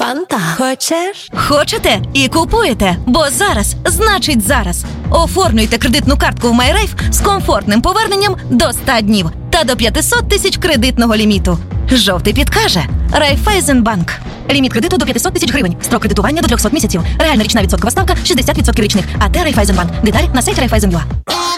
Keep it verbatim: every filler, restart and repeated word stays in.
Фанта. Хочеш? Хочете? І купуєте. Бо зараз, значить зараз. Оформлюйте кредитну картку в MyRafe з комфортним поверненням до ста днів та до п'ятсот тисяч кредитного ліміту. Жовтий підкаже. Райфайзенбанк. Ліміт кредиту до п'ятсот тисяч гривень. Строк кредитування до трьохсот місяців. Реальна річна відсоткова ставка шістдесят відсотків річних. АТ Райфайзенбанк. Деталі на сайті Райфайзен.ua.